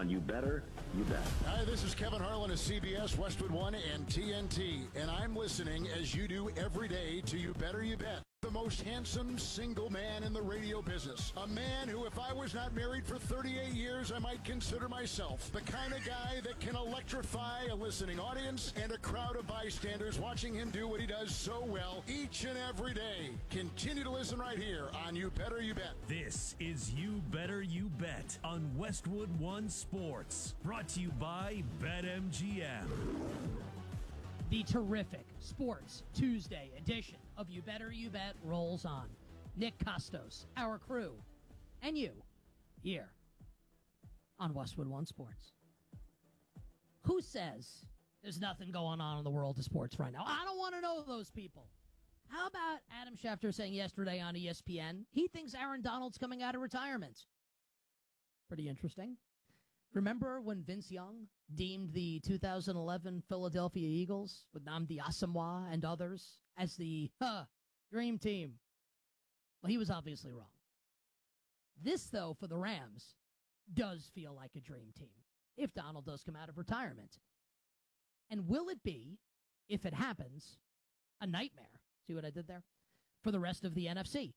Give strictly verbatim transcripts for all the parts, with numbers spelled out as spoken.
on You Better You Bet. Hi, this is Kevin Harlan of C B S, Westwood One, and T N T, and I'm listening, as you do every day, to You Better You Bet. The most handsome single man in the radio business. A man who, if I was not married for thirty-eight years, I might consider myself the kind of guy that can electrify a listening audience and a crowd of bystanders watching him do what he does so well each and every day. Continue to listen right here on You Better You Bet. This is You Better You Bet on Westwood One Sports. Brought to you by BetMGM. The terrific Sports Tuesday edition of You Better You Bet rolls on. Nick Costos, our crew, and you here on Westwood One Sports. Who says there's nothing going on in the world of sports right now? I don't want to know those people. How about Adam Schefter saying yesterday on E S P N he thinks Aaron Donald's coming out of retirement? Pretty interesting. Remember when Vince Young deemed the two thousand eleven Philadelphia Eagles with Nnamdi Asomugha and others as the huh, dream team? Well, he was obviously wrong. This, though, for the Rams, does feel like a dream team if Donald does come out of retirement. And will it be, if it happens, a nightmare? See what I did there? For the rest of the N F C?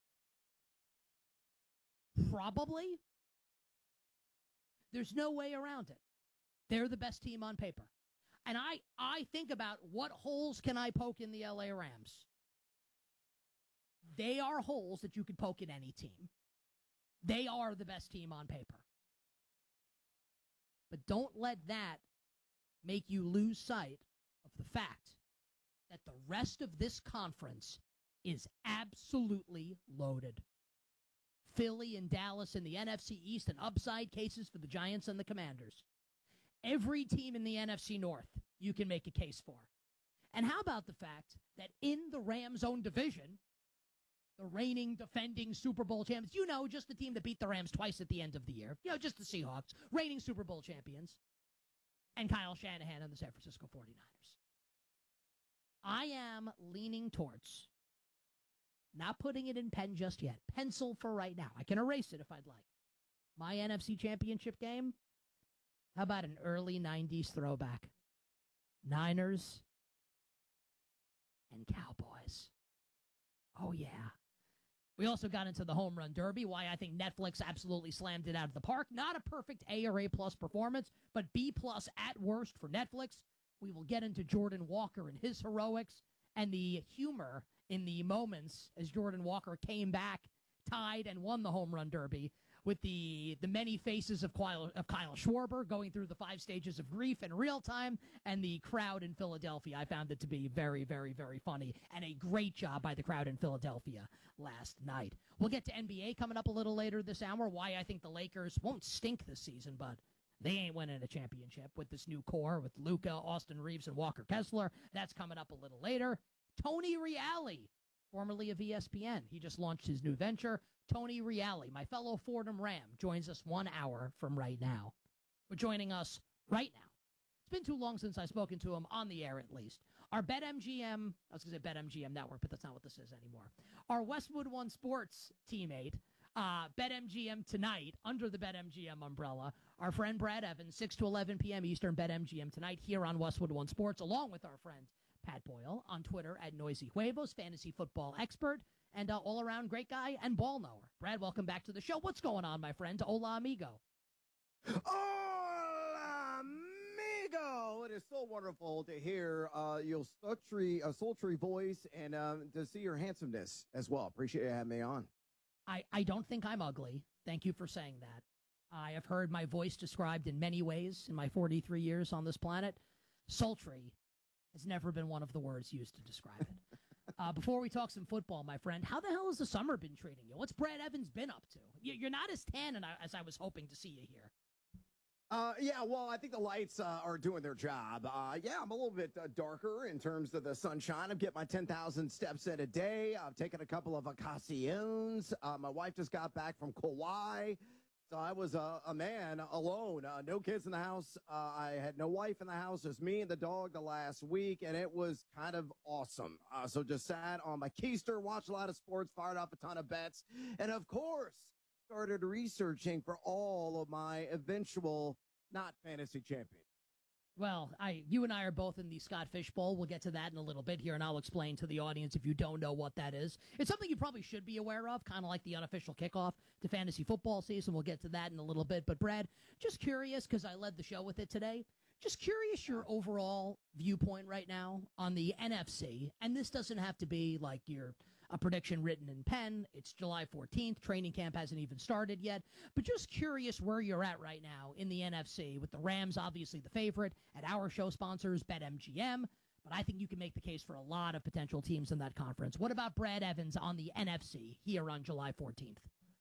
Probably. There's no way around it. They're the best team on paper. And I, I think about what holes can I poke in the L A Rams. They are holes that you could poke in any team. They are the best team on paper. But don't let that make you lose sight of the fact that the rest of this conference is absolutely loaded. Philly and Dallas in the N F C East and upside cases for the Giants and the Commanders. Every team in the N F C North you can make a case for. And how about the fact that in the Rams' own division, the reigning, defending Super Bowl champions, you know, just the team that beat the Rams twice at the end of the year, you know, just the Seahawks, reigning Super Bowl champions, and Kyle Shanahan and the San Francisco forty-niners. I am leaning towards, not putting it in pen just yet, pencil for right now. I can erase it if I'd like. My N F C Championship game, how about an early nineties throwback? Niners and Cowboys. Oh, yeah. We also got into the home run derby, why I think Netflix absolutely slammed it out of the park. Not a perfect A or A-plus performance, but B-plus at worst for Netflix. We will get into Jordan Walker and his heroics and the humor in the moments as Jordan Walker came back, tied, and won the home run derby with the the many faces of Kyle, of Kyle Schwarber going through the five stages of grief in real time, and the crowd in Philadelphia. I found it to be very, very, very funny, and a great job by the crowd in Philadelphia last night. We'll get to N B A coming up a little later this hour, why I think the Lakers won't stink this season, but they ain't winning a championship with this new core with Luka, Austin Reeves, and Walker Kessler. That's coming up a little later. Tony Reali, formerly of E S P N. He just launched his new venture. Tony Reali, my fellow Fordham Ram, joins us one hour from right now. But joining us right now, it's been too long since I've spoken to him on the air at least. Our BetMGM, I was going to say BetMGM Network, but that's not what this is anymore. Our Westwood One Sports teammate, uh, BetMGM Tonight, under the BetMGM umbrella, our friend Brad Evans, six to eleven p.m. Eastern, BetMGM Tonight here on Westwood One Sports, along with our friend Pat Boyle on Twitter at Noisy Huevos, fantasy football expert, and uh, all-around great guy and ball knower. Brad, welcome back to the show. What's going on, my friend? Hola, amigo. Hola, amigo. It is so wonderful to hear uh, your sultry, uh, sultry voice and um, to see your handsomeness as well. Appreciate you having me on. I, I don't think I'm ugly. Thank you for saying that. I have heard my voice described in many ways in my forty-three years on this planet. Sultry has never been one of the words used to describe it. Uh, before we talk some football, my friend, how the hell has the summer been treating you? What's Brad Evans been up to? You're not as tan as I was hoping to see you here. Uh, yeah, well, I think the lights uh, are doing their job. Uh, yeah, I'm a little bit uh, darker in terms of the sunshine. I'm getting my ten thousand steps in a day. I've taken a couple of vacaciones. Uh, my wife just got back from Kauai. So I was uh, a man alone, uh, no kids in the house. Uh, I had no wife in the house, just me and the dog the last week, and it was kind of awesome. Uh, so just sat on my keister, watched a lot of sports, fired off a ton of bets, and of course started researching for all of my eventual not fantasy champion. Well, I, you and I are both in the Scott Fish Bowl. We'll get to that in a little bit here, and I'll explain to the audience if you don't know what that is. It's something you probably should be aware of, kind of like the unofficial kickoff to fantasy football season. We'll get to that in a little bit. But, Brad, just curious, because I led the show with it today, just curious your overall viewpoint right now on the N F C. And this doesn't have to be like your a prediction written in pen. It's July fourteenth. Training camp hasn't even started yet. But just curious where you're at right now in the N F C, with the Rams obviously the favorite at our show sponsors, BetMGM. But I think you can make the case for a lot of potential teams in that conference. What about Brad Evans on the N F C here on July fourteenth?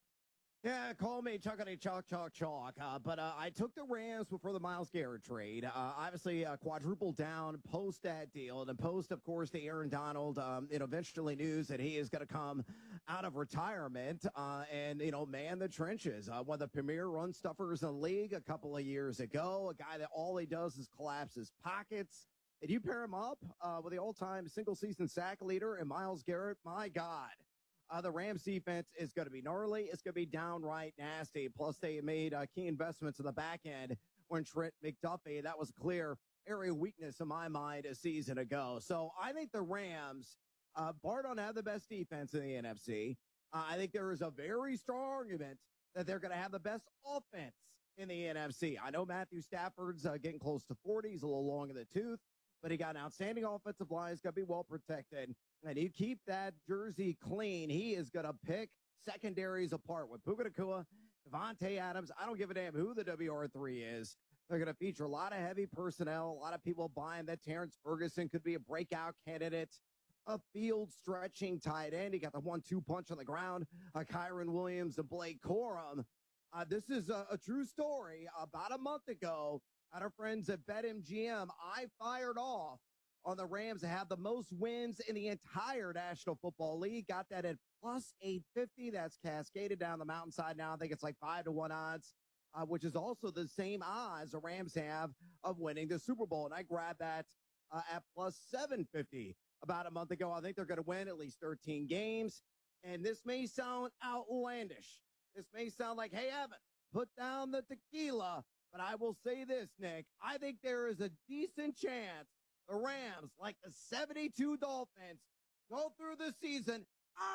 Yeah, call me Chuckity Chalk Chalk Chalk. Uh, but uh, I took the Rams before the Myles Garrett trade. Uh, obviously, uh, quadrupled down post that deal. And post, of course, the Aaron Donald, um, you know, eventually news that he is going to come out of retirement uh, and, you know, man the trenches. Uh, one of the premier run stuffers in the league a couple of years ago. A guy that all he does is collapse his pockets. And you pair him up uh, with the all-time single-season sack leader and Myles Garrett, my God. Uh, the Rams defense is going to be gnarly. It's going to be downright nasty. Plus, they made uh, key investments in the back end when Trent McDuffie. That was a clear area of weakness in my mind a season ago. So I think the Rams, uh, bar don't have the best defense in the N F C. Uh, I think there is a very strong argument that they're going to have the best offense in the N F C. I know Matthew Stafford's uh, getting close to forty. He's a little long in the tooth, but he got an outstanding offensive line. He's going to be well protected. And you keep that jersey clean, he is going to pick secondaries apart with Puka Nacua, Devontae Adams. I don't give a damn who the W R three is. They're going to feature a lot of heavy personnel, a lot of people buying that Terrence Ferguson could be a breakout candidate, a field-stretching tight end. He got the one two punch on the ground, uh, Kyron Williams and Blake Corum. Uh, this is a, a true story. About a month ago, at our friends at BetMGM, I fired off on the Rams to have the most wins in the entire National Football League. Got that at plus eight fifty. That's cascaded down the mountainside now. I think it's like five to one odds, uh, which is also the same odds the Rams have of winning the Super Bowl. And I grabbed that uh, at plus seven fifty about a month ago. I think they're going to win at least thirteen games. And this may sound outlandish. This may sound like, hey, Evan, put down the tequila. But I will say this, Nick. I think there is a decent chance the Rams, like the seventy-two Dolphins, go through the season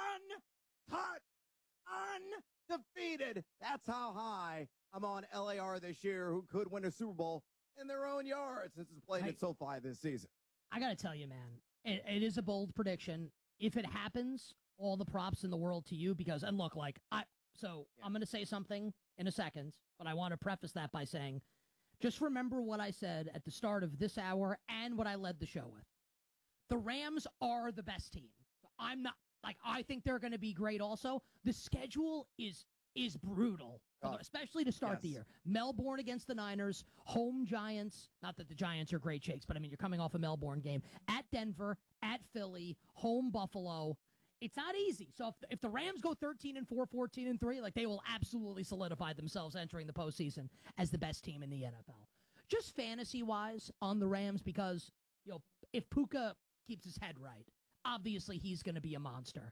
untouched, undefeated. That's how high I'm on L A R this year, who could win a Super Bowl in their own yard since it's played I, at SoFi this season. I got to tell you, man, it, it is a bold prediction. If it happens, all the props in the world to you, because, and look, like, I, so yeah. I'm going to say something in a second, but I want to preface that by saying, just remember what I said at the start of this hour and what I led the show with. The Rams are the best team. I'm not, like, I think they're going to be great also. The schedule is is brutal, oh, especially to start yes. the year. Melbourne against the Niners, home Giants. Not that the Giants are great shakes, but I mean, you're coming off a Melbourne game. At Denver, at Philly, home Buffalo. It's not easy. So if, if the Rams go thirteen and four, fourteen and three, like, they will absolutely solidify themselves entering the postseason as the best team in the N F L. Just fantasy-wise on the Rams, because, you know, if Puka keeps his head right, obviously he's going to be a monster.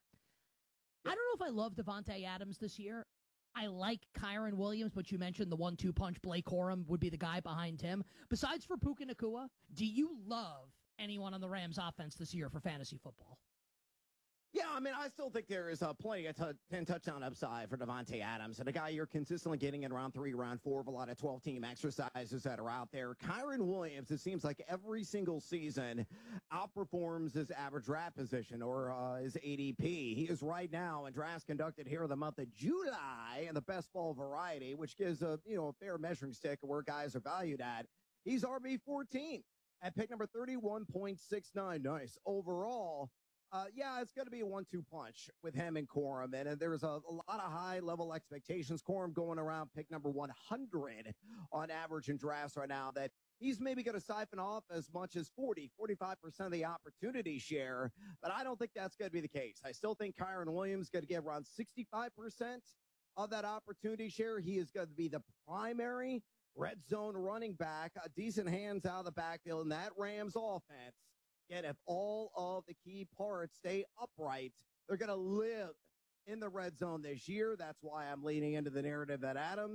I don't know if I love Devontae Adams this year. I like Kyron Williams, but you mentioned the one two punch. Blake Corum would be the guy behind him. Besides for Puka Nacua, do you love anyone on the Rams offense this year for fantasy football? Yeah, I mean, I still think there is uh, plenty of t- ten touchdown upside for Devontae Adams, and a guy you're consistently getting in round three, round four of a lot of twelve-team exercises that are out there. Kyron Williams, it seems like every single season outperforms his average draft position or uh, his A D P. He is right now in drafts conducted here in the month of July in the best ball variety, which gives a you know a fair measuring stick of where guys are valued at. He's R B fourteen at pick number thirty-one point six nine. Nice overall. Uh, yeah, it's going to be a one two punch with him and Corum, and, and there's a, a lot of high-level expectations. Corum going around pick number one hundred on average in drafts right now, that he's maybe going to siphon off as much as forty, forty-five percent of the opportunity share, but I don't think that's going to be the case. I still think Kyron Williams is going to get around sixty-five percent of that opportunity share. He is going to be the primary red zone running back, uh, decent hands out of the backfield in that Rams offense. Yet if all of the key parts stay upright, they're going to live in the red zone this year. That's why I'm leaning into the narrative that Adams,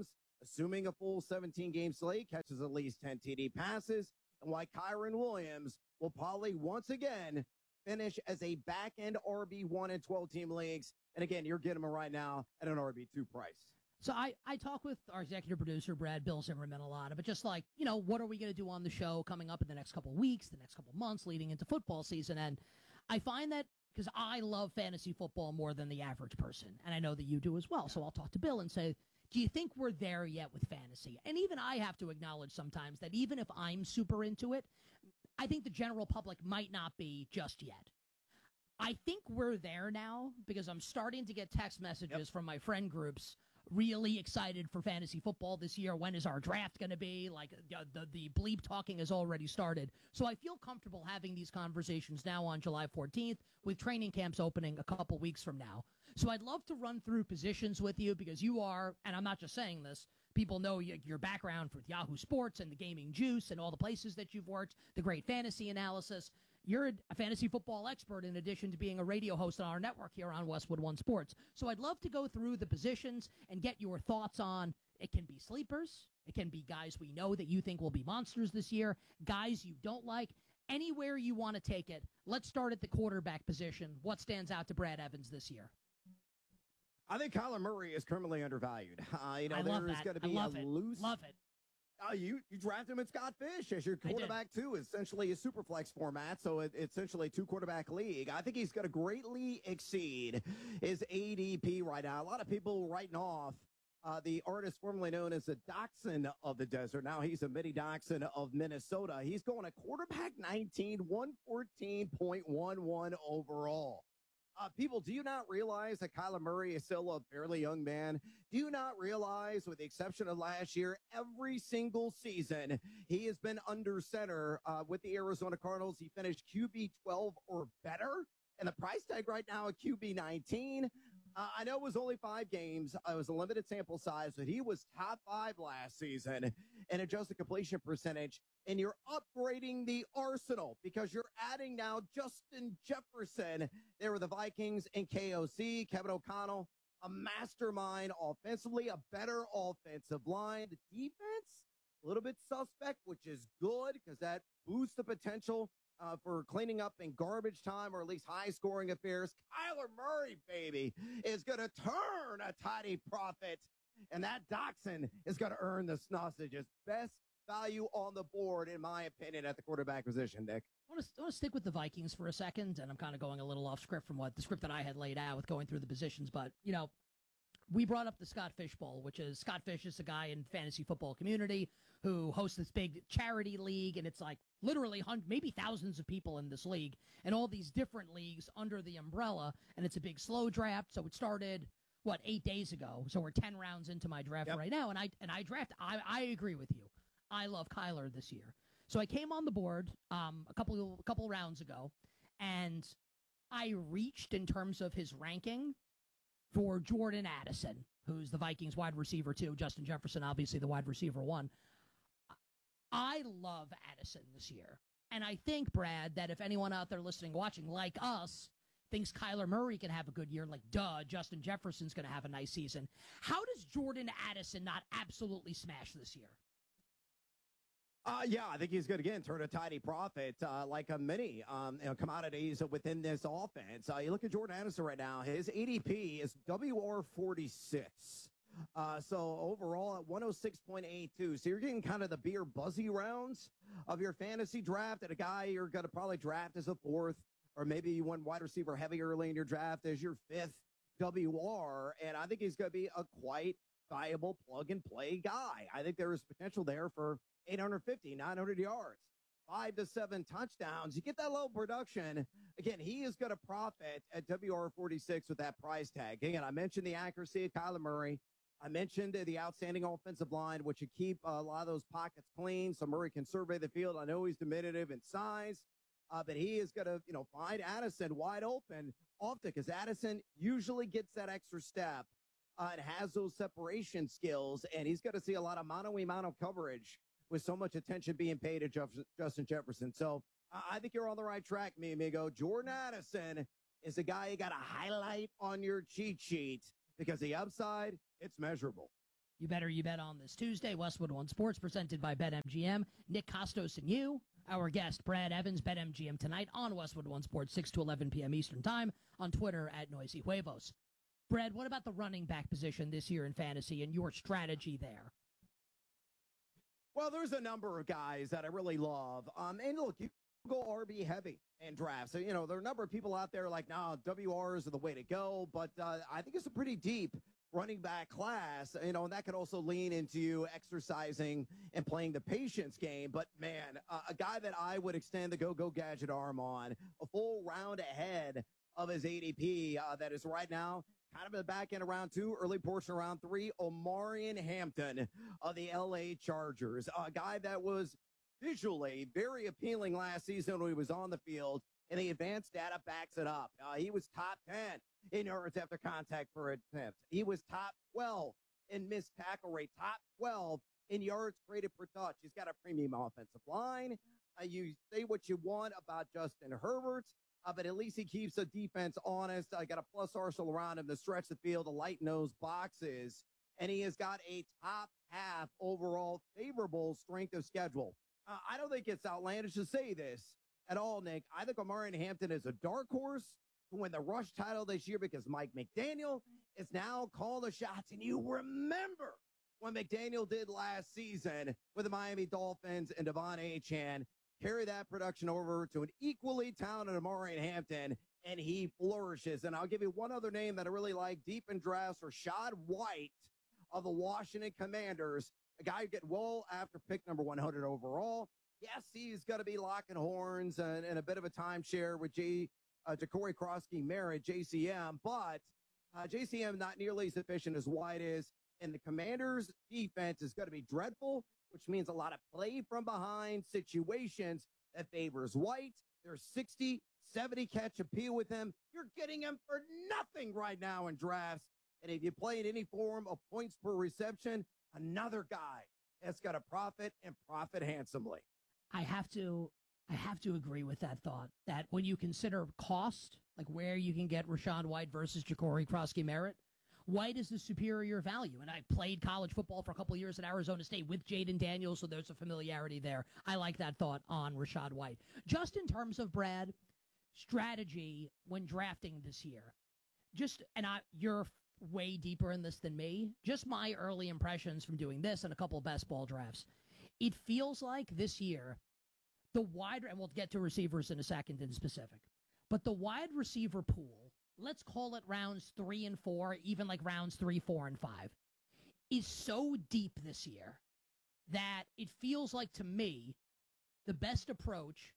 assuming a full seventeen-game slate, catches at least ten T D passes, and why Kyron Williams will probably once again finish as a back-end R B one in twelve-team leagues. And again, you're getting him right now at an R B two price. So I, I talk with our executive producer, Brad Bill Zimmerman, a lot, but just like, you know, what are we going to do on the show coming up in the next couple of weeks, the next couple of months leading into football season? And I find that because I love fantasy football more than the average person, and I know that you do as well. So I'll talk to Bill and say, do you think we're there yet with fantasy? And even I have to acknowledge sometimes that even if I'm super into it, I think the general public might not be just yet. I think we're there now because I'm starting to get text messages yep. from my friend groups really excited for fantasy football this year. When is our draft going to be? Like uh, the, the bleep talking has already started. So I feel comfortable having these conversations now on July fourteenth with training camps opening a couple weeks from now. So I'd love to run through positions with you because you are, and I'm not just saying this, people know y- your background with Yahoo Sports and the Gaming Juice and all the places that you've worked, the great fantasy analysis. You're a fantasy football expert in addition to being a radio host on our network here on Westwood One Sports. So I'd love to go through the positions and get your thoughts on, it can be sleepers, it can be guys we know that you think will be monsters this year, guys you don't like, anywhere you want to take it. Let's start at the quarterback position. What stands out to Brad Evans this year? I think Kyler Murray is criminally undervalued. Uh, you know, I there love is that. going to I be love a it. loose. Love it. Uh, you you draft him at Scott Fish as your quarterback too. Essentially a super flex format, so it, it's essentially a two quarterback league. I think he's going to greatly exceed his A D P right now. A lot of people writing off uh, the artist formerly known as the Dachshund of the Desert. Now he's a mini Dachshund of Minnesota. He's going to quarterback nineteen, one fourteen point one one overall. Uh, people, do you not realize that Kyler Murray is still a fairly young man? Do you not realize, with the exception of last year, every single season he has been under center uh, with the Arizona Cardinals? He finished Q B twelve or better, and the price tag right now at Q B nineteen. Uh, I know it was only five games. Uh, it was a limited sample size, but he was top five last season in adjusted completion percentage. And you're upgrading the arsenal because you're adding now Justin Jefferson. There were the Vikings and K O C, Kevin O'Connell, a mastermind offensively, a better offensive line. The defense, a little bit suspect, which is good because that boosts the potential uh, for cleaning up in garbage time or at least high-scoring affairs. Kyler Murray, baby, is going to turn a tidy profit, and that Dachshund is going to earn the Sausage's best value on the board, in my opinion, at the quarterback position, Nick. I want, to, I want to stick with the Vikings for a second, and I'm kind of going a little off script from what the script that I had laid out with going through the positions, but, you know, we brought up the Scott Fish Bowl, which is Scott Fish is a guy in fantasy football community who hosts this big charity league, and it's like literally hundreds, maybe thousands of people in this league, and all these different leagues under the umbrella, and it's a big slow draft, so it started, what, eight days ago, so we're ten rounds into my draft yep. right now, and I and I draft, I, I agree with you. I love Kyler this year. So I came on the board um, a couple a couple rounds ago, and I reached in terms of his ranking for Jordan Addison, who's the Vikings wide receiver two, Justin Jefferson, obviously the wide receiver one. I love Addison this year. And I think, Brad, that if anyone out there listening, watching, like us, thinks Kyler Murray can have a good year, like, duh, Justin Jefferson's going to have a nice season. How does Jordan Addison not absolutely smash this year? Uh, yeah, I think he's going to, again, turn a tidy profit uh, like a many um, you know, commodities within this offense. Uh, you look at Jordan Addison right now, his A D P is W R forty-six. Uh, so overall at one oh six point eight two. So you're getting kind of the beer buzzy rounds of your fantasy draft, and a guy you're going to probably draft as a fourth, or maybe you went wide receiver heavy early in your draft as your fifth W R. And I think he's going to be a quite viable plug-and-play guy. I think there is potential there for eight fifty, nine hundred yards, five to seven touchdowns. You get that low production. Again, he is going to profit at W R forty-six with that price tag. Again, I mentioned the accuracy of Kyler Murray. I mentioned the outstanding offensive line, which should keep a lot of those pockets clean so Murray can survey the field. I know he's diminutive in size, uh, but he is going to, you know, find Addison wide open often because Addison usually gets that extra step uh, and has those separation skills, and he's going to see a lot of mano-a-mano coverage with so much attention being paid to Jeff- Justin Jefferson. So uh, I think you're on the right track, mi amigo. Jordan Addison is a guy you got to highlight on your cheat sheet because the upside, it's measurable. You Better You Bet on this Tuesday. Westwood One Sports presented by BetMGM. Nick Costos and you, our guest Brad Evans, BetMGM tonight on Westwood One Sports, six to eleven p.m. Eastern Time, on Twitter at Noisy Huevos. Brad, what about the running back position this year in fantasy and your strategy there? Well, there's a number of guys that I really love. Um, and look, you go R B heavy in drafts. So, you know, there are a number of people out there like, no, W Rs are the way to go. But uh, I think it's a pretty deep running back class, you know, and that could also lean into you exercising and playing the patience game. But, man, uh, a guy that I would extend the go-go gadget arm on a full round ahead of his A D P uh, that is right now kind of in the back end of round two, early portion of round three, Omarion Hampton of the L A Chargers, a guy that was visually very appealing last season when he was on the field, and the advanced data backs it up. Uh, he was top ten in yards after contact per attempt. He was top twelve in missed tackle rate, top twelve in yards created per touch. He's got a premium offensive line. Uh, you say what you want about Justin Herbert, uh, but at least he keeps the defense honest. I uh, got a plus arsenal around him to stretch the field, the light nose boxes, and he has got a top half overall favorable strength of schedule. Uh, I don't think it's outlandish to say this at all, Nick. I think Omarion Hampton is a dark horse to win the rush title this year because Mike McDaniel is now calling the shots. And you remember what McDaniel did last season with the Miami Dolphins and Devon Achane, carry that production over to an equally talented Omarion Hampton, and he flourishes. And I'll give you one other name that I really like, deep in drafts, Rachaad White of the Washington Commanders, a guy who get well after pick number one hundred overall. Yes, he's going to be locking horns and, and a bit of a timeshare with J, uh, Ja'Cory Krosky-Merritt, J C M, but uh, J C M not nearly as efficient as White is, and the Commanders' defense is going to be dreadful, which means a lot of play from behind situations that favors White. There's sixty, seventy catch appeal with him. You're getting him for nothing right now in drafts. And if you play in any form of points per reception, another guy that's got to profit and profit handsomely. I have to I have to agree with that thought, that when you consider cost, like where you can get Rachaad White versus Ja'Cory Krosky-Merritt, White is the superior value. And I played college football for a couple of years at Arizona State with Jaden Daniels, so there's a familiarity there. I like that thought on Rachaad White. Just in terms of, Brad, strategy when drafting this year, just, and I, you're way deeper in this than me, just my early impressions from doing this and a couple of best ball drafts. It feels like this year, the wide, and we'll get to receivers in a second in specific, but the wide receiver pool, let's call it rounds three and four, even like rounds three, four, and five, is so deep this year that it feels like, to me, the best approach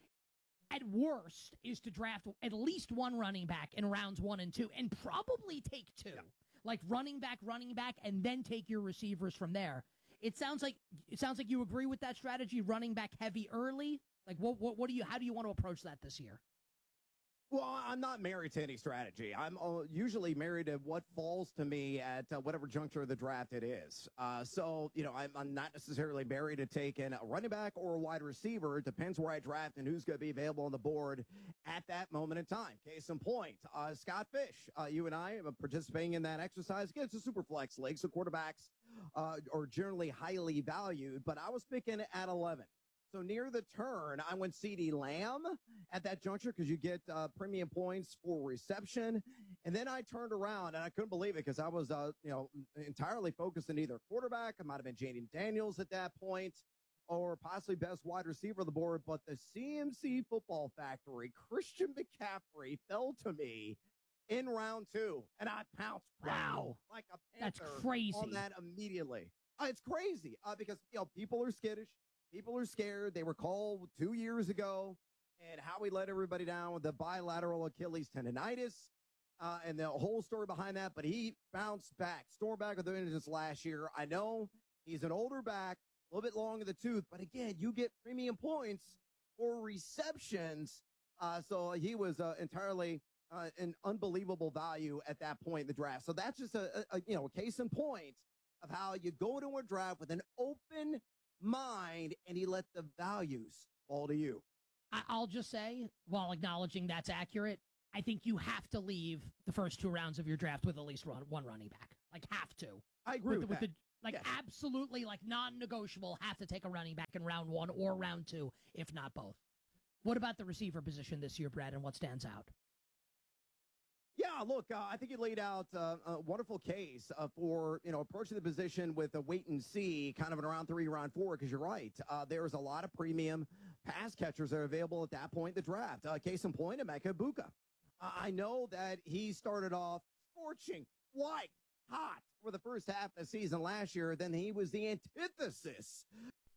at worst is to draft at least one running back in rounds one and two, and probably take two, yeah. like running back, running back, and then take your receivers from there. It sounds like it sounds like you agree with that strategy, running back heavy early. Like, what, what, what do you? How do you want to approach that this year? Well, I'm not married to any strategy. I'm uh, usually married to what falls to me at uh, whatever juncture of the draft it is. Uh, so, you know, I'm, I'm not necessarily married to taking a running back or a wide receiver. It depends where I draft and who's going to be available on the board at that moment in time. Case in point, uh, Scott Fish, uh, you and I are participating in that exercise. Again, it's a super flex league, so quarterbacks uh, are generally highly valued, but I was picking at eleven. So near the turn, I went CeeDee Lamb at that juncture because you get uh, premium points for reception. And then I turned around, and I couldn't believe it because I was, uh, you know, entirely focused on either quarterback. It might have been Jaden Daniels at that point, or possibly best wide receiver on the board. But the C M C Football Factory, Christian McCaffrey, fell to me in round two, and I pounced. Wow, like a that's panther crazy on that immediately. Uh, it's crazy uh, because you know people are skittish. People are scared. They were called two years ago, and how we let everybody down with the bilateral Achilles tendonitis uh, and the whole story behind that. But he bounced back, stormed back with the vengeance last year. I know he's an older back, a little bit long in the tooth, but again, you get premium points for receptions. Uh, so he was uh, entirely uh, an unbelievable value at that point in the draft. So that's just a, a, a you know a case in point of how you go to a draft with an open mind, and he let the values fall to you. I'll just say, while acknowledging that's accurate, I think you have to leave the first two rounds of your draft with at least run, one running back. Like, have to. I agree with, with, with that. Like, Yes. absolutely, like, non-negotiable, have to take a running back in round one or round two, if not both. What about the receiver position this year, Brad, and what stands out? Yeah, look, uh, I think you laid out uh, a wonderful case uh, for, you know, approaching the position with a wait and see, kind of an around three, round four, because you're right. Uh, there's a lot of premium pass catchers that are available at that point in the draft. Uh, case in point, Emeka Egbuka. Uh, I know that he started off scorching, white, hot for the first half of the season last year. Then he was the antithesis.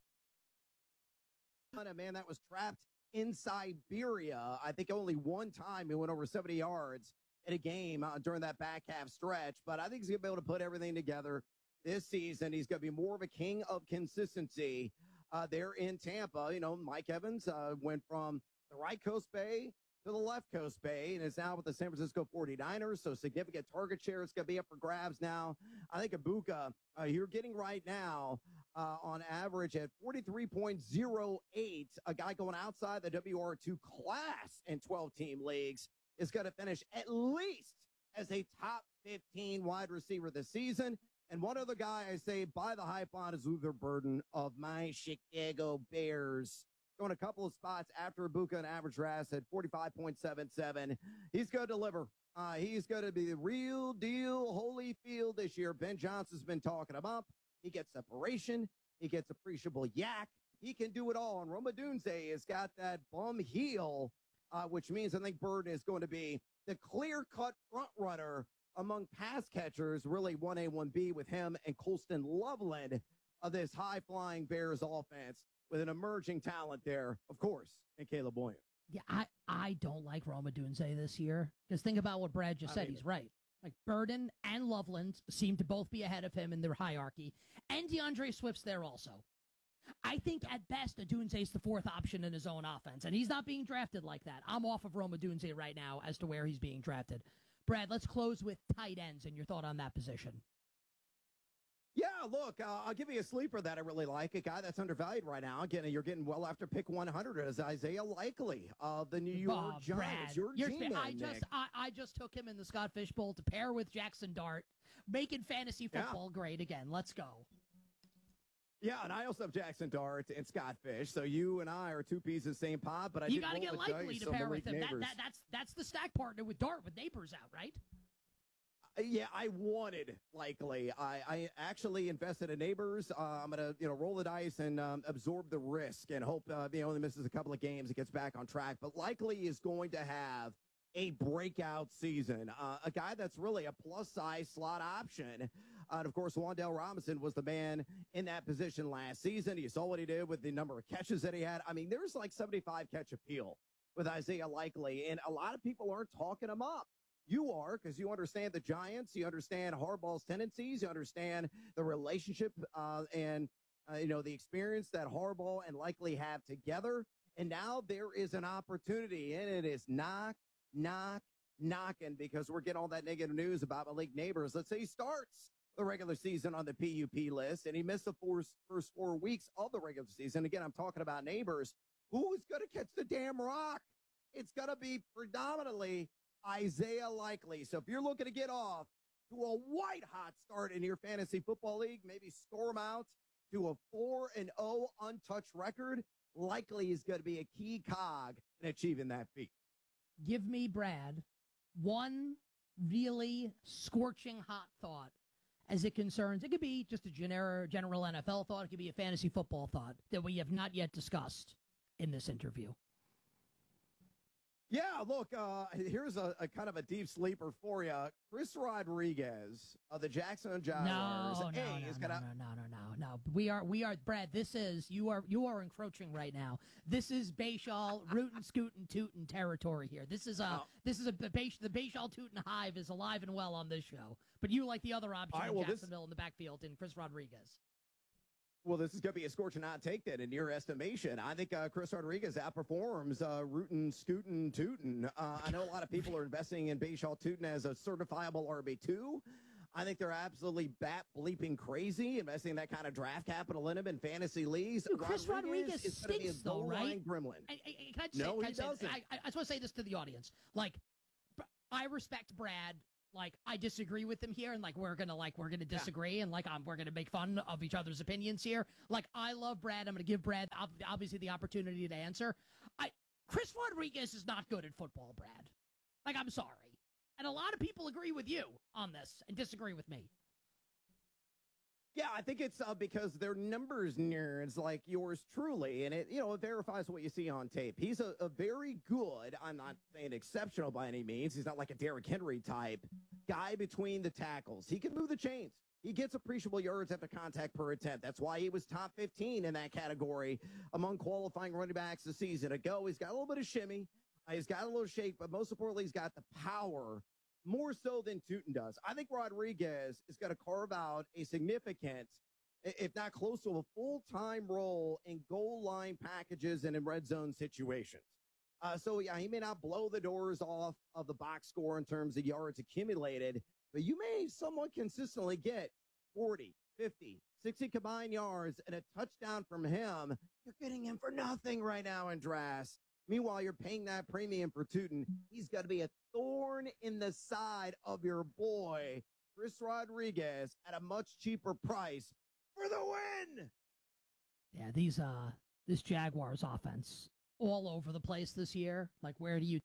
A man that was trapped in Siberia. I think only one time he went over seventy yards in a game uh, during that back half stretch. But I think he's going to be able to put everything together this season. He's going to be more of a king of consistency uh, there in Tampa. You know, Mike Evans uh, went from the right coast bay to the left coast bay and is now with the San Francisco forty-niners. So significant target share is going to be up for grabs now. I think Egbuka, uh, you're getting right now uh, on average at forty-three point oh eight, a guy going outside the W R two class in twelve-team leagues is going to finish at least as a top fifteen wide receiver this season. And one other guy I say buy the hype on is Luther Burden of my Chicago Bears. Going a couple of spots after Egbuka and average R A S at forty-five point seven seven. He's going to deliver. Uh, he's going to be the real deal Holyfield this year. Ben Johnson's been talking him up. He gets separation. He gets appreciable yak. He can do it all. And Roma Dunze has got that bum heel, uh, which means I think Burden is going to be the clear-cut front runner among pass catchers, really one A, one B with him and Colston Loveland of this high-flying Bears offense with an emerging talent there, of course, and Caleb Williams. Yeah, I, I don't like Roma Dunze this year. Because think about what Brad just I said. mean, He's right. Like, Burden and Loveland seem to both be ahead of him in their hierarchy. And DeAndre Swift's there also. I think at best, Dunze's the fourth option in his own offense. And he's not being drafted like that. I'm off of Roma Dunze right now as to where he's being drafted. Brad, let's close with tight ends and your thought on that position. Yeah, look, uh, I'll give you a sleeper that I really like, a guy that's undervalued right now. Again, you're getting well after pick one hundred as Isaiah Likely of the New York Oh, Giants. Brad, Your you're G-man, sp- I just Nick. I, I just took him in the Scott Fish Bowl to pair with Jackson Dart, making fantasy Yeah. football great again. Let's go. Yeah, and I also have Jackson Dart and Scott Fish, so you and I are two peas in the same pot, but I You got to get with Likely dice to on pair Malik with him. That, Neighbors. that, that's that's the stack partner with Dart with Neighbors out, right? Uh, Yeah, I wanted Likely. I, I actually invested in Neighbors. Uh, I'm going to, you know, roll the dice and um, absorb the risk and hope uh, he only misses a couple of games and gets back on track. But Likely is going to have a breakout season. Uh, a guy that's really a plus-size slot option. Uh, and, of course, Wan'Dale Robinson was the man in that position last season. You saw what he did with the number of catches that he had. I mean, there's like seventy-five catch appeal with Isaiah Likely, and a lot of people aren't talking him up. You are, because you understand the Giants, you understand Harbaugh's tendencies, you understand the relationship uh, and, uh, you know, the experience that Harbaugh and Likely have together. And now there is an opportunity, and it is knock, knock, knocking, because we're getting all that negative news about Malik Neighbors. Let's say he starts the regular season on the P U P list, and he missed the four, first four weeks of the regular season. Again, I'm talking about Neighbors. Who is going to catch the damn rock? It's going to be predominantly Isaiah Likely. So if you're looking to get off to a white hot start in your fantasy football league, maybe storm out to a four and oh untouched record, Likely is going to be a key cog in achieving that feat. Give me, Brad, one really scorching hot thought as it concerns, it could be just a gener- general N F L thought, it could be a fantasy football thought that we have not yet discussed in this interview. Yeah, look, uh, here's a, a kind of a deep sleeper for you. Chris Rodriguez of the Jacksonville Jaguars. No, no, A, no, is no, gonna, no, no, no, no, no. We are, we are, Brad. This is you are, you are encroaching right now. This is Bayshall rootin' scootin' tootin' territory here. This is a, Oh. this is a the Bay, the Bayshall tootin' hive is alive and well on this show. But you like the other option All right, in well, this- Jacksonville in the backfield in Chris Rodriguez. Well, this is going to be a scorching hot take then in your estimation. I think uh, Chris Rodriguez outperforms uh, Rootin' Scootin' Tootin'. Uh, I know a lot of people are investing in Bayshall Tootin' as a certifiable R B two. I think they're absolutely bat bleeping crazy investing that kind of draft capital in him in fantasy leagues. Dude, Chris Rodriguez is gonna be a stinks, though, goal right? line gremlin. I, I, can I just No, say, can he I, just say doesn't. I, I just want to say this to the audience. Like, I respect Brad like I disagree with him here, and like we're gonna like we're gonna disagree, yeah. and like um, we're gonna make fun of each other's opinions here. Like I love Brad. I'm gonna give Brad ob- obviously the opportunity to answer. I Chris Rodriguez is not good at football, Brad. Like I'm sorry, and a lot of people agree with you on this and disagree with me. Yeah, I think it's uh, because their numbers nerds like yours truly, and it you know it verifies what you see on tape. He's a, a very good, I'm not saying exceptional by any means. He's not like a Derrick Henry type guy between the tackles. He can move the chains. He gets appreciable yards after contact per attempt. That's why he was top fifteen in that category among qualifying running backs a season ago. He's got a little bit of shimmy. Uh, he's got a little shake, but most importantly, he's got the power. More so than Tootin does. I think Rodriguez is going to carve out a significant, if not close to a full-time role in goal line packages and in red zone situations. Uh, so, yeah, he may not blow the doors off of the box score in terms of yards accumulated, but you may somewhat consistently get forty, fifty, sixty combined yards and a touchdown from him. You're getting him for nothing right now in drafts. Meanwhile, you're paying that premium for Tootin. He's got to be a thorn in the side of your boy, Chris Rodriguez, at a much cheaper price for the win. Yeah, these uh, this Jaguars offense all over the place this year. Like, where do you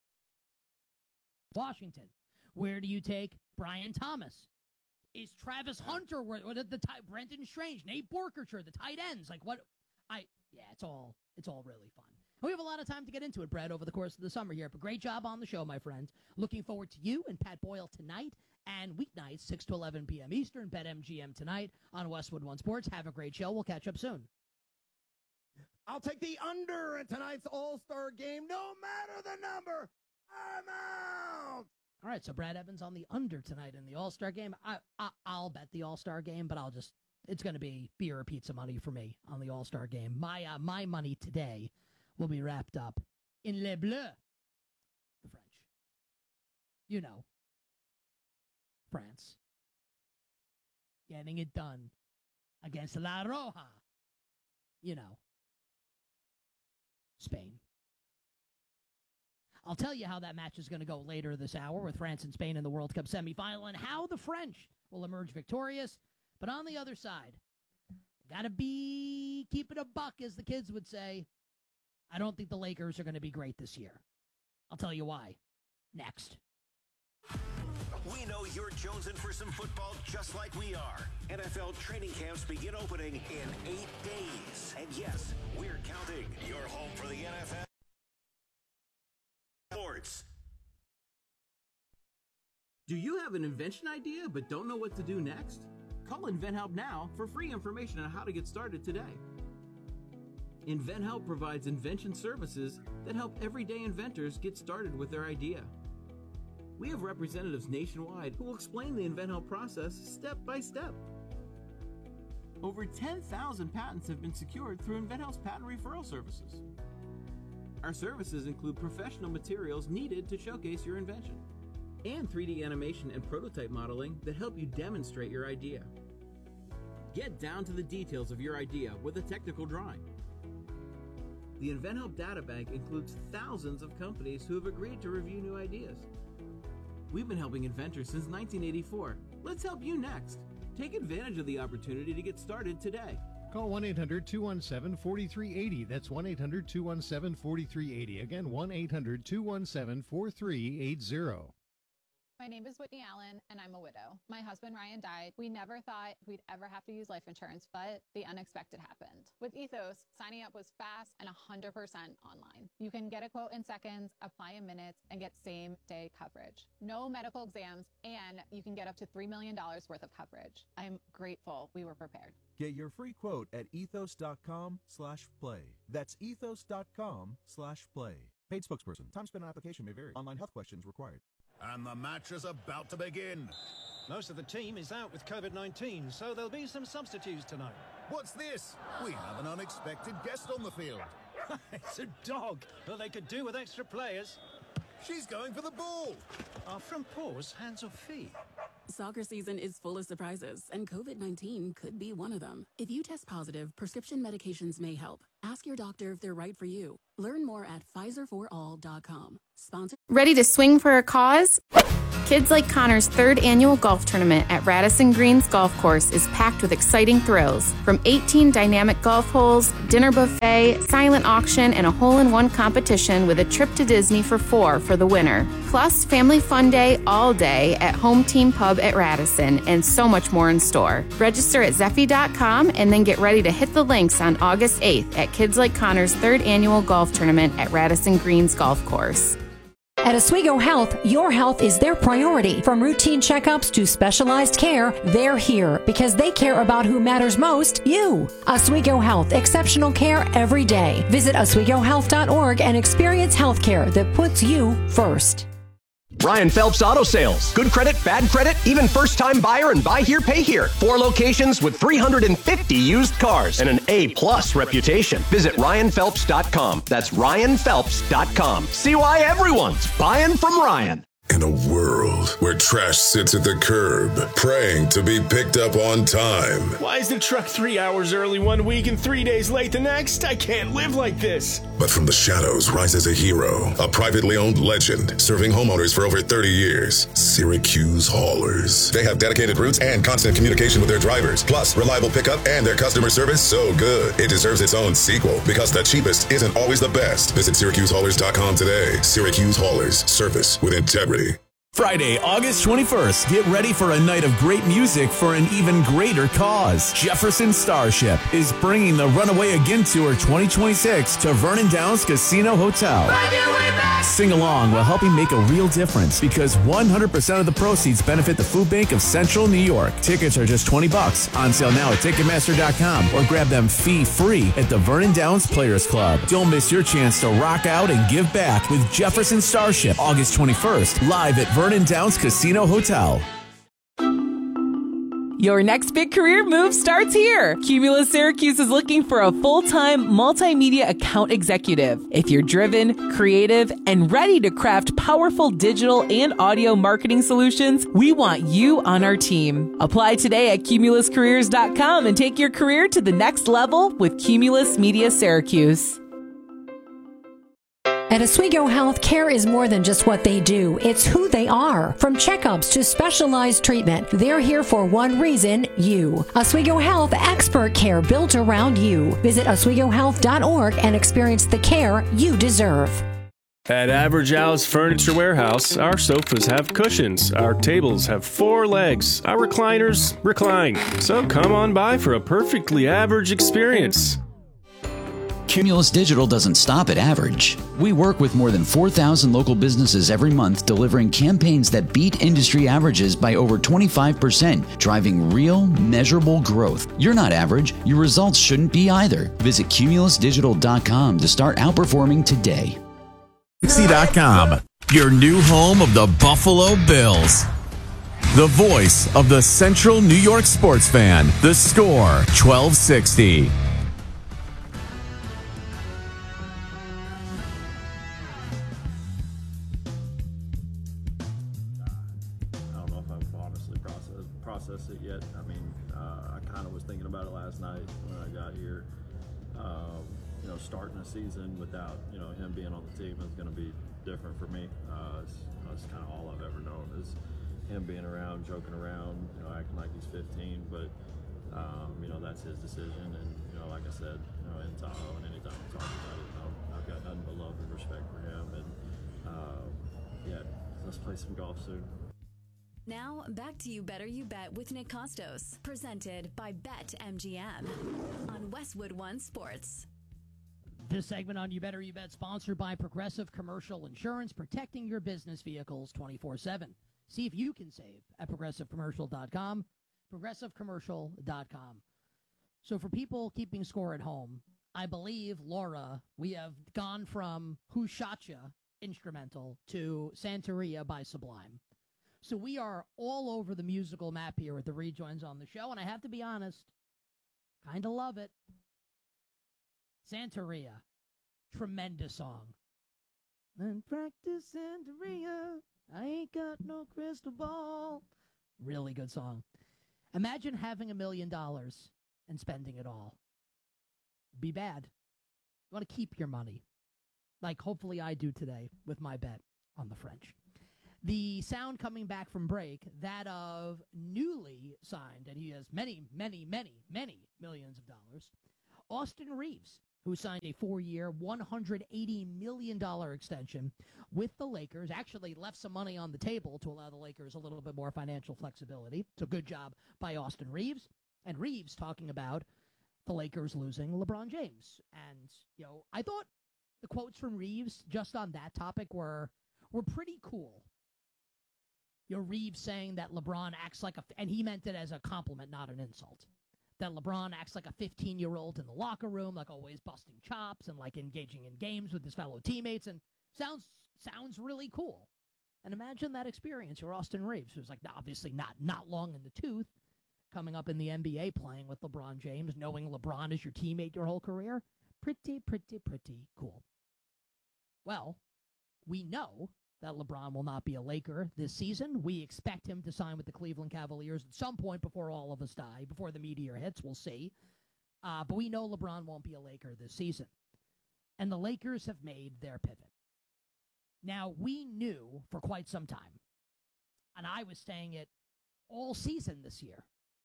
Washington? Where do you take Brian Thomas? Is Travis Hunter? What the, the Brenton Strange, Nate Borkershire, the tight ends? Like, what? I yeah, it's all it's all really fun. We have a lot of time to get into it, Brad, over the course of the summer here. But great job on the show, my friend. Looking forward to you and Pat Boyle tonight and weeknights, six to eleven p.m. Eastern, BetMGM tonight on Westwood One Sports. Have a great show. We'll catch up soon. I'll take the under in tonight's All-Star game, no matter the number. I'm out. All right, so Brad Evans on the under tonight in the All-Star game. I, I, I'll bet the All-Star game, but I'll just, it's going to be beer or pizza money for me on the All-Star game. My, uh, my money today will be wrapped up in Le Bleu, the French. You know, France. Getting it done against La Roja. You know, Spain. I'll tell you how that match is going to go later this hour with France and Spain in the World Cup semifinal and how the French will emerge victorious. But on the other side, got to be keep it a buck, as the kids would say. I don't think the Lakers are going to be great this year. I'll tell you why. Next. We know you're jonesing for some football just like we are. N F L training camps begin opening in eight days. And yes, we're counting. Your home for the N F L sports. Do you have an invention idea but don't know what to do next? Call InventHelp now for free information on how to get started today. InventHelp provides invention services that help everyday inventors get started with their idea. We have representatives nationwide who will explain the InventHelp process step by step. Over ten thousand patents have been secured through InventHelp's patent referral services. Our services include professional materials needed to showcase your invention, and three D animation and prototype modeling that help you demonstrate your idea. Get down to the details of your idea with a technical drawing. The InventHelp Data Bank includes thousands of companies who have agreed to review new ideas. We've been helping inventors since nineteen eighty-four. Let's help you next. Take advantage of the opportunity to get started today. Call one eight hundred two one seven four three eight zero. That's one eight hundred two one seven four three eight zero. Again, one eight hundred two one seven four three eight zero. My name is Whitney Allen, and I'm a widow. My husband, Ryan, died. We never thought we'd ever have to use life insurance, but the unexpected happened. With Ethos, signing up was fast and one hundred percent online. You can get a quote in seconds, apply in minutes, and get same-day coverage. No medical exams, and you can get up to three million dollars worth of coverage. I'm grateful we were prepared. Get your free quote at ethos.com slash play. That's ethos.com slash play. Paid spokesperson. Time spent on application may vary. Online health questions required. And the match is about to begin. Most of the team is out with COVID nineteen, so there'll be some substitutes tonight. What's this? We have an unexpected guest on the field. It's a dog, but they could do with extra players. She's going for the ball. Our front paws, hands or feet? Soccer season is full of surprises, and COVID nineteen could be one of them. If you test positive, prescription medications may help. Ask your doctor if they're right for you. Learn more at Pfizer for all dot com. Sponsor. Ready to swing for a cause? Kids Like Connor's third annual golf tournament at Radisson Greens Golf Course is packed with exciting thrills. From eighteen dynamic golf holes, dinner buffet, silent auction, and a hole-in-one competition with a trip to Disney for four for the winner. Plus, family fun day all day at Home Team Pub at Radisson, and so much more in store. Register at Zeffy dot com and then get ready to hit the links on August eighth at Kids Like Connor's third annual golf tournament at Radisson Greens Golf Course. At Oswego Health, your health is their priority. From routine checkups to specialized care, they're here because they care about who matters most, you. Oswego Health, exceptional care every day. Visit oswego health dot org and experience health care that puts you first. Ryan Phelps Auto Sales. Good credit, bad credit, even first-time buyer and buy here, pay here. Four locations with three hundred fifty used cars and an A-plus reputation. Visit ryan phelps dot com. That's ryan phelps dot com. See why everyone's buying from Ryan. In a world where trash sits at the curb, praying to be picked up on time. Why is the truck three hours early one week and three days late the next? I can't live like this. But from the shadows rises a hero, a privately owned legend, serving homeowners for over thirty years. Syracuse Haulers. They have dedicated routes and constant communication with their drivers, plus reliable pickup, and their customer service so good it deserves its own sequel, because the cheapest isn't always the best. Visit syracuse haulers dot com today. Syracuse Haulers. Service with integrity. Friday, August twenty-first. Get ready for a night of great music for an even greater cause. Jefferson Starship is bringing the Runaway Again Tour twenty twenty-six to Vernon Downs Casino Hotel. Sing along while helping make a real difference, because one hundred percent of the proceeds benefit the Food Bank of Central New York. Tickets are just twenty bucks. On sale now at Ticketmaster dot com or grab them fee-free at the Vernon Downs Players Club. Don't miss your chance to rock out and give back with Jefferson Starship, August twenty-first, live at Vernon Downs Casino Hotel. Your next big career move starts here. Cumulus Syracuse is looking for a full-time multimedia account executive. If you're driven, creative, and ready to craft powerful digital and audio marketing solutions, we want you on our team. Apply today at cumulus careers dot com and take your career to the next level with Cumulus Media Syracuse. At Oswego Health, care is more than just what they do. It's who they are. From checkups to specialized treatment, they're here for one reason, you. Oswego Health, expert care built around you. Visit oswego health dot org and experience the care you deserve. At Average Al's Furniture Warehouse, our sofas have cushions, our tables have four legs, our recliners recline. So come on by for a perfectly average experience. Cumulus Digital doesn't stop at average. We work with more than four thousand local businesses every month, delivering campaigns that beat industry averages by over twenty-five percent, driving real, measurable growth. You're not average. Your results shouldn't be either. Visit cumulus digital dot com to start outperforming today. Galaxy dot com, your new home of the Buffalo Bills. The voice of the Central New York sports fan. The Score, twelve sixty. Process it yet. I mean, uh, I kind of was thinking about it last night when I got here. Um, you know, starting a season without, you know, him being on the team is going to be different for me. Uh, it's, that's kind of all I've ever known is him being around, joking around, you know, acting like he's fifteen. But um, you know, that's his decision. And you know, like I said, you know, in Tahoe, and anytime I talk about it, you know, I've got nothing but love and respect for him. And uh, yeah, let's play some golf soon. Now, back to You Better You Bet with Nick Costos, presented by BetMGM on Westwood One Sports. This segment on You Better You Bet sponsored by Progressive Commercial Insurance, protecting your business vehicles twenty-four seven. See if you can save at progressive commercial dot com, progressive commercial dot com. So for people keeping score at home, I believe, Laura, we have gone from Who Shot Ya instrumental to Santeria by Sublime. So we are all over the musical map here with the rejoins on the show, and I have to be honest, kind of love it. Santeria, tremendous song. And practice Santeria, I ain't got no crystal ball. Really good song. Imagine having a million dollars and spending it all. Be bad. You want to keep your money. Like hopefully I do today with my bet on the French. The sound coming back from break, that of newly signed, and he has many, many, many, many millions of dollars, Austin Reeves, who signed a four-year, one hundred eighty million dollars extension with the Lakers, actually left some money on the table to allow the Lakers a little bit more financial flexibility. So good job by Austin Reeves. And Reeves talking about the Lakers losing LeBron James. And, you know, I thought the quotes from Reeves just on that topic were were pretty cool. You know, Reeves saying that LeBron acts like a, and he meant it as a compliment, not an insult, that LeBron acts like a fifteen-year-old in the locker room, like always busting chops and like engaging in games with his fellow teammates, and sounds sounds really cool. And imagine that experience. You're Austin Reeves, who's like obviously not not long in the tooth, coming up in the N B A playing with LeBron James, knowing LeBron is your teammate your whole career. Pretty, pretty, pretty cool. Well, we know that LeBron will not be a Laker this season. We expect him to sign with the Cleveland Cavaliers at some point before all of us die, before the meteor hits. We'll see. Uh, but we know LeBron won't be a Laker this season. And the Lakers have made their pivot. Now, we knew for quite some time, and I was saying it all season this year,